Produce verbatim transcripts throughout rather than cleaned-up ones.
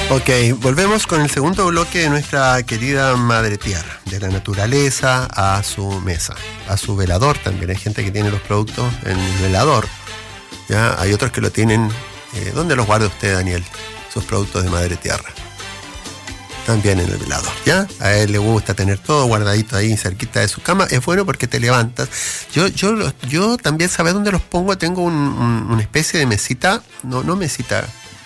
Ok, volvemos con el segundo bloque de nuestra querida Madre Tierra, de la naturaleza a su mesa, a su velador también. Hay gente que tiene los productos en el velador, ¿ya? Hay otros que lo tienen. Eh, ¿Dónde los guarda usted, Daniel? Sus productos de Madre Tierra. También en el velador, ¿ya? A él le gusta tener todo guardadito ahí cerquita de su cama. Es bueno porque te levantas. Yo yo, yo también, ¿sabes dónde los pongo? Tengo un, un, una especie de mesita, no, no mesita.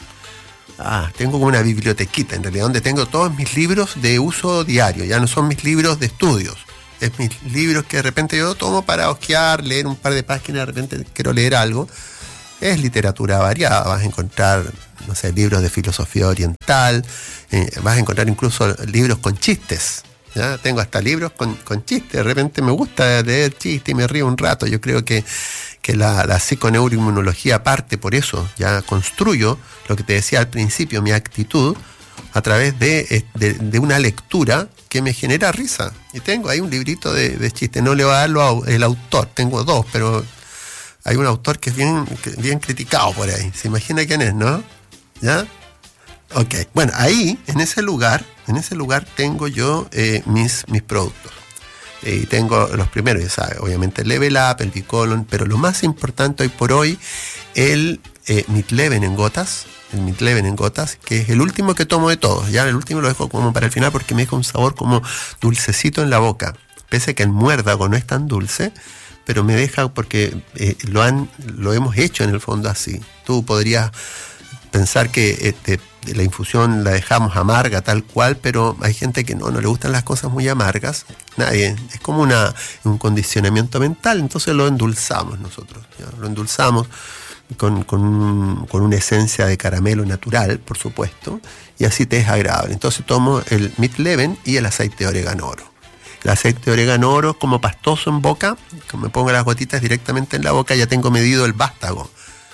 Ah, tengo como una bibliotequita, en realidad, donde tengo todos mis libros de uso diario. Ya no son mis libros de estudios. Es mis libros que de repente yo tomo para hojear, leer un par de páginas, de repente quiero leer algo. Es literatura variada. Vas a encontrar, no sé, libros de filosofía oriental. Eh, vas a encontrar incluso libros con chistes. ¿Ya? Tengo hasta libros con, con chistes. De repente me gusta leer chistes y me río un rato. Yo creo que que la, la psiconeuroinmunología parte por eso. Ya construyo lo que te decía al principio, mi actitud, a través de, de, de una lectura que me genera risa. Y tengo ahí un librito de, de chistes. No le voy a darlo al autor, tengo dos, pero hay un autor que es bien, bien criticado por ahí. ¿Se imagina quién es, no? ¿Ya? Ok. Bueno, ahí, en ese lugar, en ese lugar tengo yo eh, mis, mis productos. Y tengo los primeros, ya sabes, obviamente el Level Up, el Bicolon, pero lo más importante hoy por hoy, el eh, Midleven en gotas, el Midleven en gotas, que es el último que tomo de todos. Ya el último lo dejo como para el final porque me deja un sabor como dulcecito en la boca. Pese a que el muérdago no es tan dulce, pero me deja porque eh, lo han, lo hemos hecho en el fondo así. Tú podrías pensar que este, la infusión la dejamos amarga tal cual, pero hay gente que no, no le gustan las cosas muy amargas. Nadie, es como una, un condicionamiento mental, entonces lo endulzamos nosotros, ¿ya? Lo endulzamos con, con, con una esencia de caramelo natural, por supuesto, y así te es agradable. Entonces tomo el Midleven y el aceite de orégano oro. El aceite de orégano oro como pastoso en boca, que me pongo las gotitas directamente en la boca, ya tengo medido el vástago.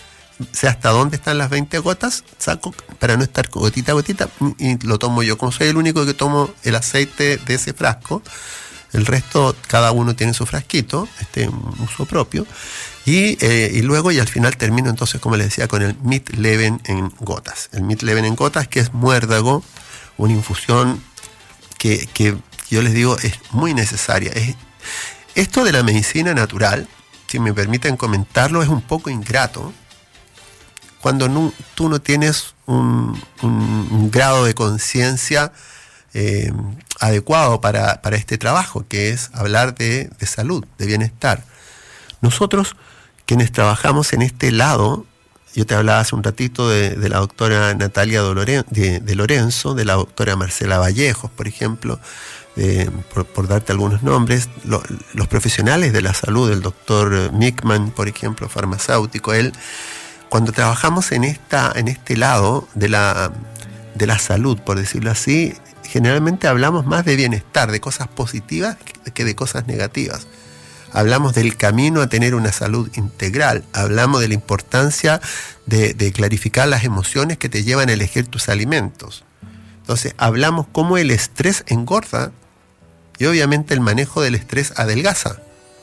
Sé hasta dónde están las veinte gotas, saco para no estar gotita a gotita y lo tomo yo. Como soy el único que tomo el aceite de ese frasco, el resto cada uno tiene su frasquito, este un uso propio, y, eh, y luego y al final termino entonces, como les decía, con el Midleven en gotas. El Midleven en gotas, que es muérdago, una infusión que, que yo les digo es muy necesaria. Es, esto de la medicina natural, si me permiten comentarlo, es un poco ingrato cuando no, tú no tienes un, un, un grado de conciencia eh, adecuado para, para este trabajo, que es hablar de, de salud, de bienestar. Nosotros, quienes trabajamos en este lado, yo te hablaba hace un ratito de, de la doctora Natalia Dolore, de, de Lorenzo, de la doctora Marcela Vallejos, por ejemplo, de, por, por darte algunos nombres, lo, los profesionales de la salud, el doctor Mickman, por ejemplo, farmacéutico, él... Cuando trabajamos en esta, en este lado de la, de la salud, por decirlo así, generalmente hablamos más de bienestar, de cosas positivas que de cosas negativas. Hablamos del camino a tener una salud integral, hablamos de la importancia de, de clarificar las emociones que te llevan a elegir tus alimentos. Entonces, hablamos cómo el estrés engorda y obviamente el manejo del estrés adelgaza.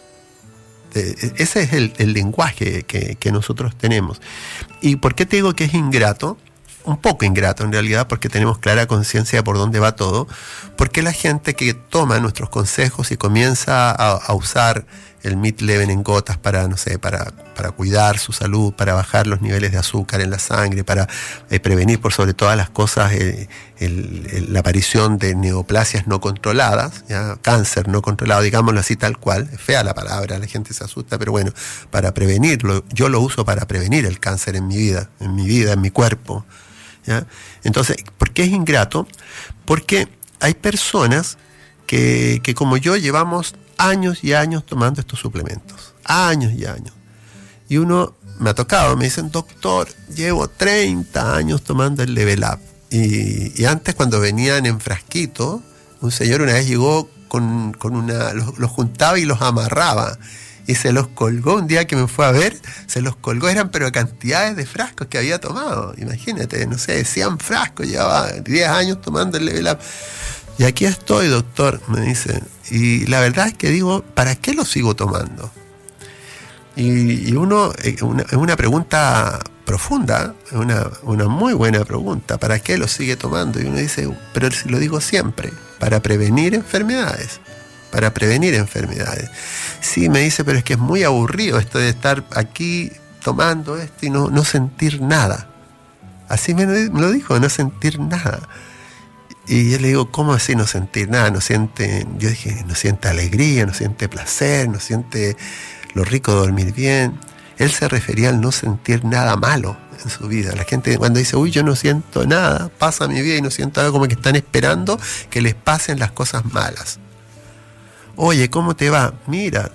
Ese es el, el lenguaje que, que nosotros tenemos. ¿Y por qué te digo que es ingrato? Un poco ingrato en realidad, porque tenemos clara conciencia de por dónde va todo. Porque la gente que toma nuestros consejos y comienza a, a usar el Midleven en gotas para, no sé, para, para cuidar su salud, para bajar los niveles de azúcar en la sangre, para eh, prevenir por sobre todas las cosas eh, el, el, la aparición de neoplasias no controladas, ¿ya? Cáncer no controlado, digámoslo así tal cual, es fea la palabra, la gente se asusta, pero bueno, para prevenirlo, yo lo uso para prevenir el cáncer en mi vida, en mi vida, en mi cuerpo, ¿ya? Entonces, ¿por qué es ingrato? Porque hay personas que, que como yo llevamos años y años tomando estos suplementos, años y años, y uno me ha tocado, me dicen, doctor, llevo treinta años tomando el Level Up, y, y antes cuando venían en frasquito, un señor una vez llegó con, con una, los, los juntaba y los amarraba, y se los colgó un día que me fue a ver, se los colgó, eran pero cantidades de frascos que había tomado, imagínate, no sé, cien frascos, llevaba diez años tomando el Level Up. Y aquí estoy, doctor, me dice. Y la verdad es que digo, ¿para qué lo sigo tomando? Y, y uno, es una, una pregunta profunda, una, una muy buena pregunta, ¿para qué lo sigue tomando? Y uno dice, pero si lo digo siempre, para prevenir enfermedades, para prevenir enfermedades. Sí, me dice, pero es que es muy aburrido esto de estar aquí tomando esto y no, no sentir nada. Así me lo dijo, no sentir nada. Y yo le digo, ¿cómo así no sentir nada? No siente, yo dije, no siente alegría, no siente placer, no siente lo rico de dormir bien. Él se refería al no sentir nada malo en su vida. La gente cuando dice, uy, yo no siento nada, pasa mi vida y no siento nada, como que están esperando que les pasen las cosas malas. Oye, ¿cómo te va? Mira,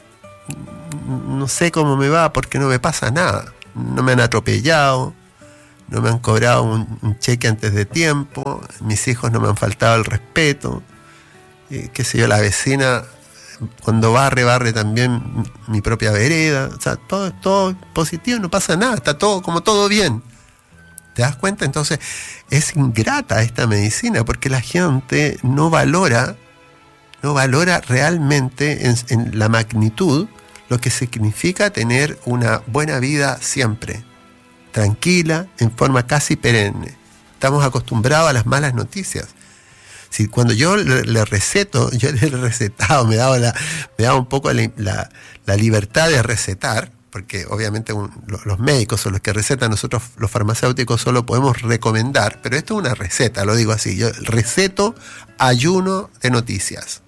no sé cómo me va porque no me pasa nada. No me han atropellado, no me han cobrado un, un cheque antes de tiempo, mis hijos no me han faltado el respeto, eh, qué sé yo, la vecina cuando barre, barre también mi propia vereda, o sea, todo, todo positivo, no pasa nada, está todo como todo bien. ¿Te das cuenta? Entonces, es ingrata esta medicina porque la gente no valora, no valora realmente en, en la magnitud lo que significa tener una buena vida siempre, tranquila, en forma casi perenne. Estamos acostumbrados a las malas noticias. Si cuando yo le, le receto, yo le he recetado, me he dado, la, me he dado un poco la, la, la libertad de recetar, porque obviamente un, los, los médicos son los que recetan, nosotros los farmacéuticos solo podemos recomendar, pero esto es una receta, lo digo así, yo receto ayuno de noticias.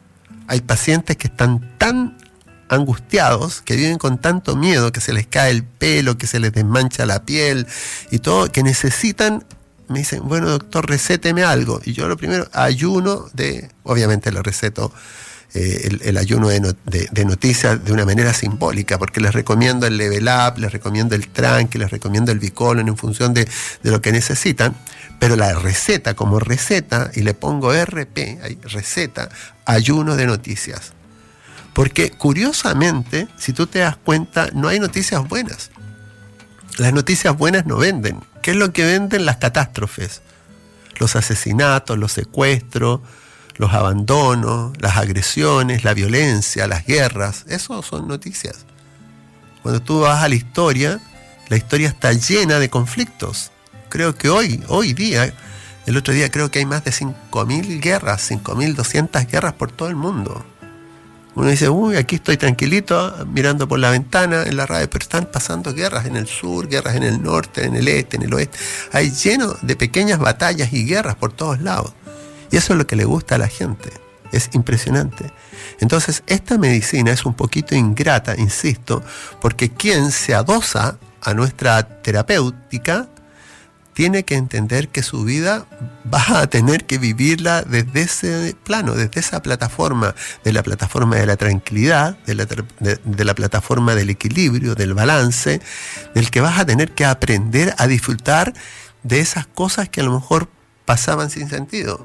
Hay pacientes que están tan angustiados, que viven con tanto miedo, que se les cae el pelo, que se les desmancha la piel y todo, que necesitan. Me dicen, bueno, doctor, recéteme algo. Y yo lo primero, ayuno de, obviamente le receto eh, el, el ayuno de, no, de, de noticias de una manera simbólica, porque les recomiendo el Level Up, les recomiendo el Tranqui, les recomiendo el Bicolon en función de, de lo que necesitan, pero la receta como receta, y le pongo R P, ahí, receta, ayuno de noticias. Porque curiosamente, si tú te das cuenta, no hay noticias buenas. Las noticias buenas no venden. ¿Qué es lo que venden? Las catástrofes, los asesinatos, los secuestros, los abandonos, las agresiones, la violencia, las guerras. Eso son noticias. Cuando tú vas a la historia, la historia está llena de conflictos. Creo que hoy, hoy día, el otro día creo que hay más de cinco mil guerras, cinco mil doscientas guerras por todo el mundo. Uno dice, uy, aquí estoy tranquilito, mirando por la ventana en la radio, pero están pasando guerras en el sur, guerras en el norte, en el este, en el oeste. Hay lleno de pequeñas batallas y guerras por todos lados. Y eso es lo que le gusta a la gente. Es impresionante. Entonces, esta medicina es un poquito ingrata, insisto, porque quien se adosa a nuestra terapéutica tiene que entender que su vida va a tener que vivirla desde ese plano, desde esa plataforma, de la plataforma de la tranquilidad, de la, de, de la plataforma del equilibrio, del balance, del que vas a tener que aprender a disfrutar de esas cosas que a lo mejor pasaban sin sentido.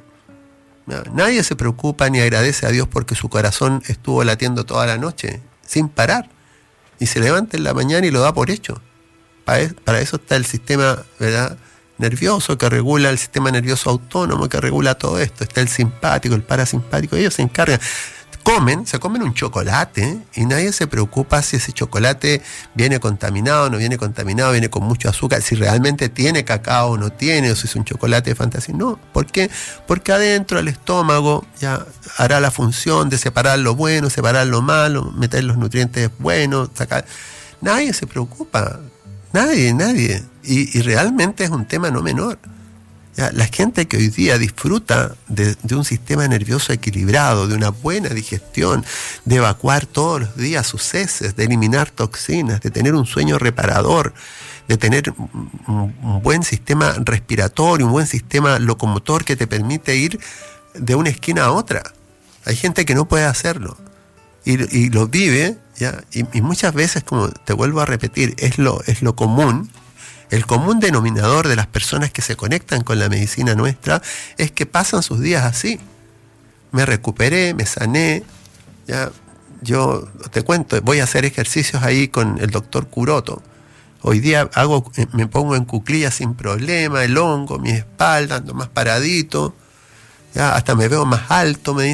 Nadie se preocupa ni agradece a Dios porque su corazón estuvo latiendo toda la noche, sin parar, y se levanta en la mañana y lo da por hecho. Para, para eso está el sistema, ¿verdad?, nervioso, que regula el sistema nervioso autónomo, que regula todo esto. Está el simpático, el parasimpático, ellos se encargan. Comen, se comen un chocolate y nadie se preocupa si ese chocolate viene contaminado, no viene contaminado, viene con mucho azúcar, si realmente tiene cacao o no tiene, o si es un chocolate de fantasía. No, ¿por qué? Porque adentro el estómago ya hará la función de separar lo bueno, separar lo malo, meter los nutrientes buenos, sacar. Nadie se preocupa. Nadie, nadie. Y, y realmente es un tema no menor. Ya, la gente que hoy día disfruta de, de un sistema nervioso equilibrado, de una buena digestión, de evacuar todos los días sus heces, de eliminar toxinas, de tener un sueño reparador, de tener un, un buen sistema respiratorio, un buen sistema locomotor que te permite ir de una esquina a otra. Hay gente que no puede hacerlo y, y lo vive. ¿Ya? Y, y muchas veces, como te vuelvo a repetir, es lo, es lo común, el común denominador de las personas que se conectan con la medicina nuestra es que pasan sus días así. Me recuperé, me sané, ¿ya? Yo te cuento, voy a hacer ejercicios ahí con el doctor Curoto. Hoy día hago, me pongo en cuclillas sin problema, el hongo, mi espalda, ando más paradito, ¿ya? Hasta me veo más alto, me dicen.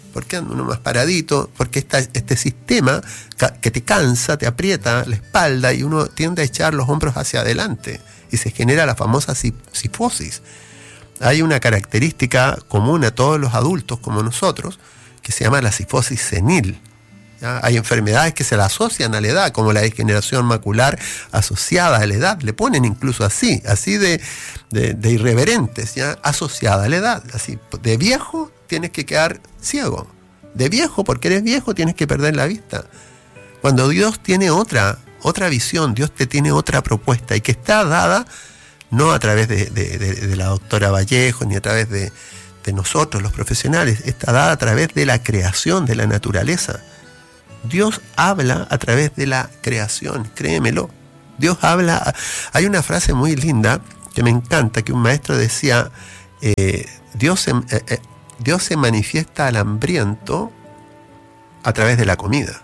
¿Por qué anda uno más paradito? Porque esta, este sistema que te cansa, te aprieta la espalda y uno tiende a echar los hombros hacia adelante y se genera la famosa cifosis. Hay una característica común a todos los adultos como nosotros que se llama la cifosis senil. ¿Ya? Hay enfermedades que se la asocian a la edad, como la degeneración macular asociada a la edad. Le ponen incluso así, así de, de, de irreverentes, ¿ya? Asociada a la edad. Así, de viejo tienes que quedar ciego. De viejo, porque eres viejo, tienes que perder la vista. Cuando Dios tiene otra, otra visión, Dios te tiene otra propuesta y que está dada no a través de, de, de, de la doctora Vallejo ni a través de, de nosotros los profesionales, está dada a través de la creación, de la naturaleza. Dios habla a través de la creación, créemelo. Dios habla. Hay una frase muy linda que me encanta, que un maestro decía, eh, Dios, se, eh, eh, Dios se manifiesta al hambriento a través de la comida.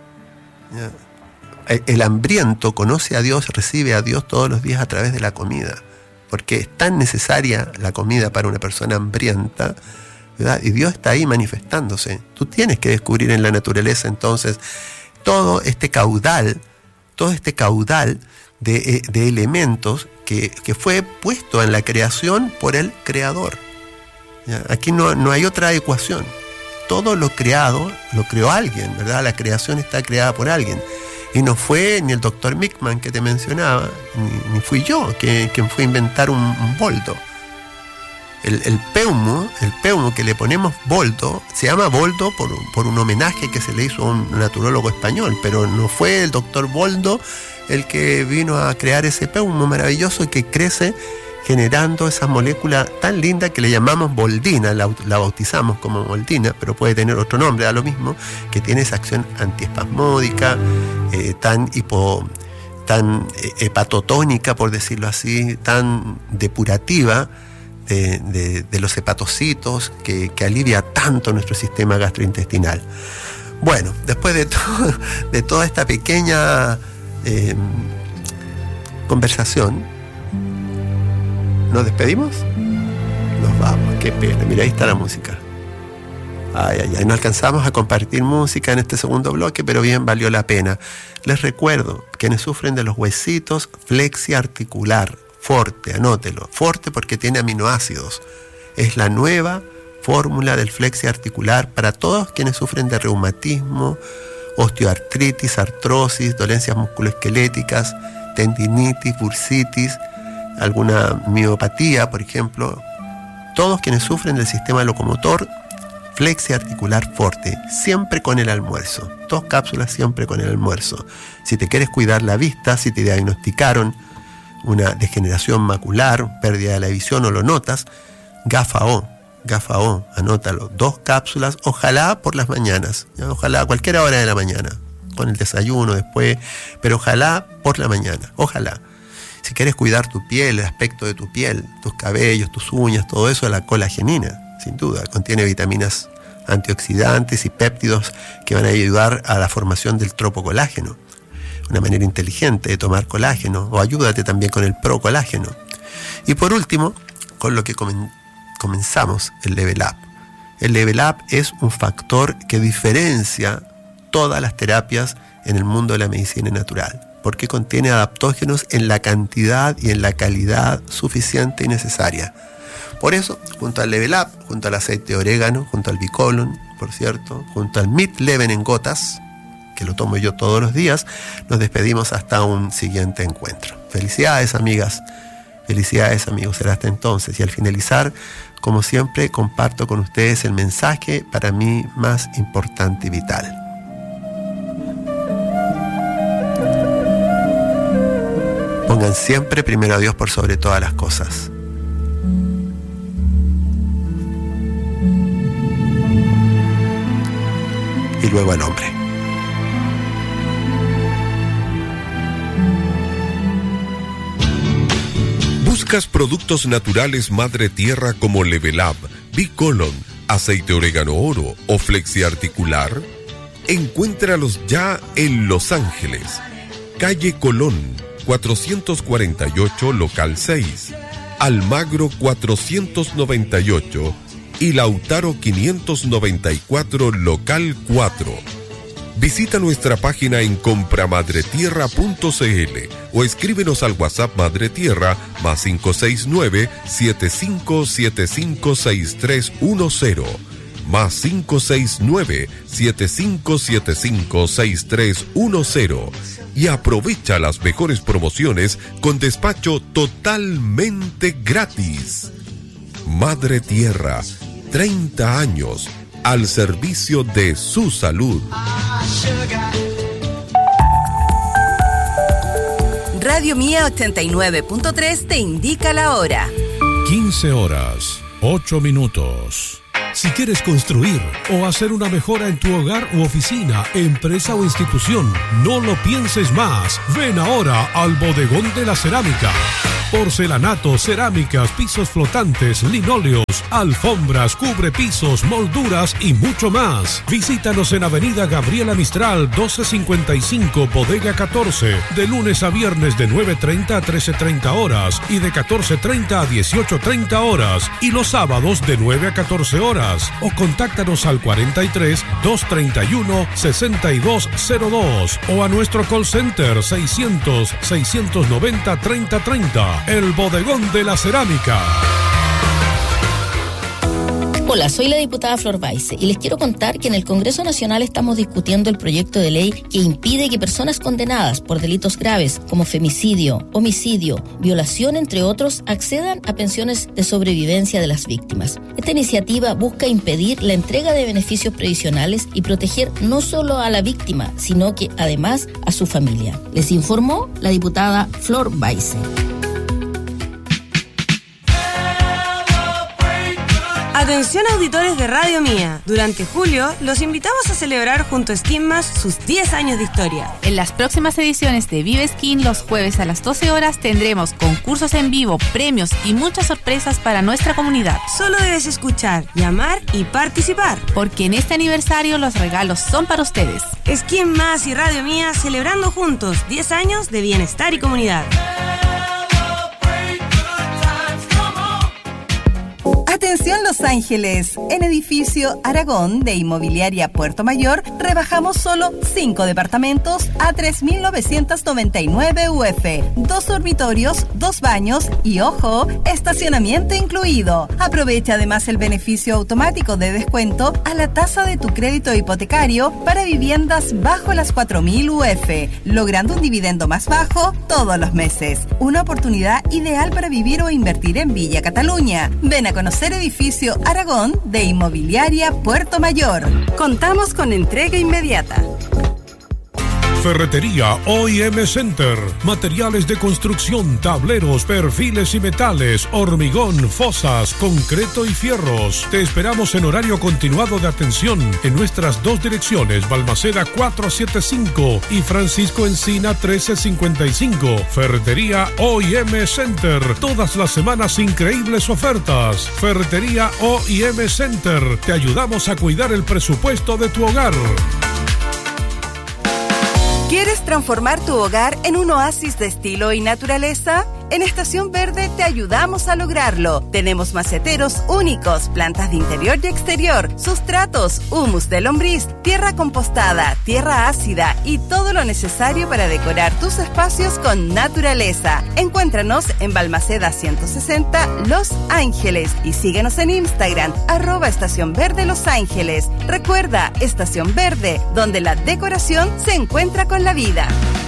¿Ya? El hambriento conoce a Dios, recibe a Dios todos los días a través de la comida, porque es tan necesaria la comida para una persona hambrienta, ¿verdad? Y Dios está ahí manifestándose. Tú tienes que descubrir en la naturaleza entonces todo este caudal, todo este caudal de, de elementos que, que fue puesto en la creación por el Creador. ¿Ya? Aquí no, no hay otra ecuación. Todo lo creado lo creó alguien, ¿verdad? La creación está creada por alguien. Y no fue ni el doctor Mickman que te mencionaba, ni, ni fui yo que, quien fue a inventar un, un boldo. El, el peumo, el peumo que le ponemos boldo, se llama boldo por, por un homenaje que se le hizo a un naturólogo español, pero no fue el doctor Boldo el que vino a crear ese peumo maravilloso que crece generando esa molécula tan linda que le llamamos boldina, la, la bautizamos como boldina, pero puede tener otro nombre, da lo mismo, que tiene esa acción antiespasmódica, eh, tan hipo, tan eh, hepatotónica, por decirlo así, tan depurativa de, de, de los hepatocitos, que, que alivia tanto nuestro sistema gastrointestinal. Bueno, después de, to de toda esta pequeña eh, conversación, ¿nos despedimos? Nos vamos, qué pena. Mira, ahí está la música. Ay, ay, ay, no alcanzamos a compartir música en este segundo bloque, pero bien valió la pena. Les recuerdo, quienes sufren de los huesitos, flexia articular, Forte, anótelo. Forte porque tiene aminoácidos. Es la nueva fórmula del flexia articular para todos quienes sufren de reumatismo, osteoartritis, artrosis, dolencias musculoesqueléticas, tendinitis, bursitis, alguna miopatía, por ejemplo. Todos quienes sufren del sistema locomotor, flexia articular Forte, siempre con el almuerzo. Dos cápsulas siempre con el almuerzo. Si te quieres cuidar la vista, si te diagnosticaron una degeneración macular, pérdida de la visión o lo notas, Gafa-O, Gafa-O, anótalo. Dos cápsulas, ojalá por las mañanas, ¿ya? Ojalá a cualquier hora de la mañana, con el desayuno después, pero ojalá por la mañana, ojalá. Si quieres cuidar tu piel, el aspecto de tu piel, tus cabellos, tus uñas, todo eso, la colagenina, sin duda, contiene vitaminas antioxidantes y péptidos que van a ayudar a la formación del tropocolágeno. Una manera inteligente de tomar colágeno, o ayúdate también con el procolágeno. Y por último, con lo que comen, comenzamos, el Level Up. El Level Up es un factor que diferencia todas las terapias en el mundo de la medicina natural, porque contiene adaptógenos en la cantidad y en la calidad suficiente y necesaria. Por eso, junto al Level Up, junto al aceite de orégano, junto al Bicolon, por cierto, junto al Midleven en gotas, que lo tomo yo todos los días, nos despedimos hasta un siguiente encuentro. Felicidades, amigas, felicidades, amigos, será hasta entonces. Y al finalizar, como siempre, comparto con ustedes el mensaje para mí más importante y vital. Pongan siempre primero a Dios por sobre todas las cosas. Y luego al hombre. ¿Buscas productos naturales Madre Tierra como Level Up, Bicolon, aceite orégano oro o flexia articular? Encuéntralos ya en Los Ángeles, calle Colón, cuatrocientos cuarenta y ocho, local seis, Almagro cuatrocientos noventa y ocho, y Lautaro quinientos noventa y cuatro, local cuatro. Visita nuestra página en compramadretierra punto c l o escríbenos al WhatsApp Madre Tierra más cinco seis nueve, siete cinco siete cinco, seis tres uno cero, más cinco seis nueve, siete cinco siete cinco, seis tres uno cero, y aprovecha las mejores promociones con despacho totalmente gratis. Madre Tierra, treinta años al servicio de su salud. Radio Mía ochenta y nueve punto tres te indica la hora. quince horas, ocho minutos. Si quieres construir o hacer una mejora en tu hogar u oficina, empresa o institución, no lo pienses más. Ven ahora al Bodegón de la Cerámica. Porcelanato, cerámicas, pisos flotantes, linóleos, alfombras, cubrepisos, molduras y mucho más. Visítanos en Avenida Gabriela Mistral doce cincuenta y cinco, Bodega catorce, de lunes a viernes de nueve treinta a trece treinta horas y de catorce treinta a dieciocho treinta horas, y los sábados de nueve a catorce horas. O contáctanos al cuarenta y tres, doscientos treinta y uno, sesenta y dos cero dos o a nuestro call center seiscientos, seiscientos noventa, treinta treinta. El Bodegón de la Cerámica. Hola, soy la diputada Flor Baise y les quiero contar que en el Congreso Nacional estamos discutiendo el proyecto de ley que impide que personas condenadas por delitos graves como femicidio, homicidio, violación, entre otros, accedan a pensiones de sobrevivencia de las víctimas. Esta iniciativa busca impedir la entrega de beneficios previsionales y proteger no solo a la víctima, sino que además a su familia. Les informó la diputada Flor Baise. Atención auditores de Radio Mía. Durante julio los invitamos a celebrar junto a Skin Más sus diez años de historia. En las próximas ediciones de Vive Skin, los jueves a las doce horas, tendremos concursos en vivo, premios y muchas sorpresas para nuestra comunidad. Solo debes escuchar, llamar y participar. Porque en este aniversario los regalos son para ustedes. Skin Más y Radio Mía celebrando juntos diez años de bienestar y comunidad. Atención Los Ángeles, en edificio Aragón de Inmobiliaria Puerto Mayor rebajamos solo cinco departamentos a tres mil novecientos noventa y nueve U F, dos dormitorios, dos baños y, ojo, estacionamiento incluido. Aprovecha además el beneficio automático de descuento a la tasa de tu crédito hipotecario para viviendas bajo las cuatro mil U F, logrando un dividendo más bajo todos los meses. Una oportunidad ideal para vivir o invertir en Villa Cataluña. Ven a conocer edificio Aragón de Inmobiliaria Puerto Mayor. Contamos con entrega inmediata. Ferretería O y M Center. Materiales de construcción, tableros, perfiles y metales, hormigón, fosas, concreto y fierros. Te esperamos en horario continuado de atención en nuestras dos direcciones, Balmaceda cuatrocientos setenta y cinco y Francisco Encina trece cincuenta y cinco. Ferretería O y M Center. Todas las semanas increíbles ofertas. Ferretería O y M Center. Te ayudamos a cuidar el presupuesto de tu hogar. ¿Quieres transformar tu hogar en un oasis de estilo y naturaleza? En Estación Verde te ayudamos a lograrlo. Tenemos maceteros únicos, plantas de interior y exterior, sustratos, humus de lombriz, tierra compostada, tierra ácida y todo lo necesario para decorar tus espacios con naturaleza. Encuéntranos en Balmaceda ciento sesenta, Los Ángeles, y síguenos en Instagram, arroba Estación Verde Los Ángeles. Recuerda, Estación Verde, donde la decoración se encuentra con la vida.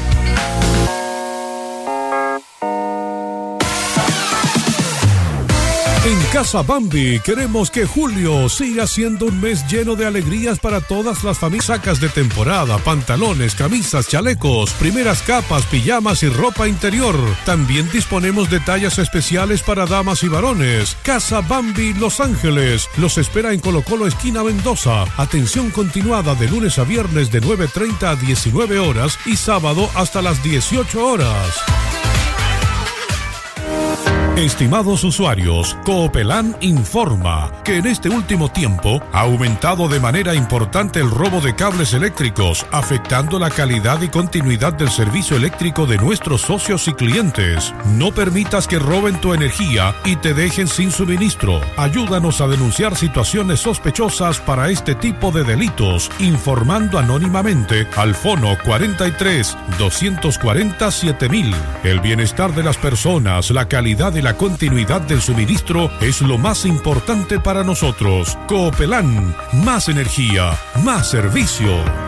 En Casa Bambi queremos que julio siga siendo un mes lleno de alegrías para todas las familias. Sacas de temporada, pantalones, camisas, chalecos, primeras capas, pijamas y ropa interior. También disponemos de tallas especiales para damas y varones. Casa Bambi Los Ángeles los espera en Colo Colo esquina Mendoza. Atención continuada de lunes a viernes de nueve treinta a diecinueve horas y sábado hasta las dieciocho horas. Estimados usuarios, Coopelán informa que en este último tiempo ha aumentado de manera importante el robo de cables eléctricos, afectando la calidad y continuidad del servicio eléctrico de nuestros socios y clientes. No permitas que roben tu energía y te dejen sin suministro. Ayúdanos a denunciar situaciones sospechosas para este tipo de delitos, informando anónimamente al fono cuarenta y tres, doscientos cuarenta, siete mil. El bienestar de las personas, la calidad y la continuidad del suministro es lo más importante para nosotros. Coopelán, más energía, más servicio.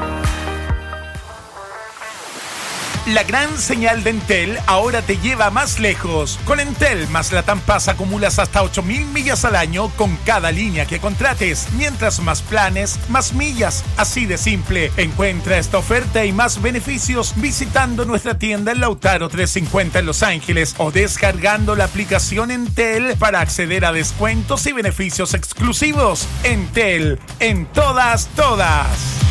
La gran señal de Entel ahora te lleva más lejos. Con Entel más Latam Pass acumulas hasta ocho mil millas al año con cada línea que contrates. Mientras más planes, más millas. Así de simple. Encuentra esta oferta y más beneficios visitando nuestra tienda en Lautaro trescientos cincuenta en Los Ángeles o descargando la aplicación Entel para acceder a descuentos y beneficios exclusivos. Entel, en todas, todas.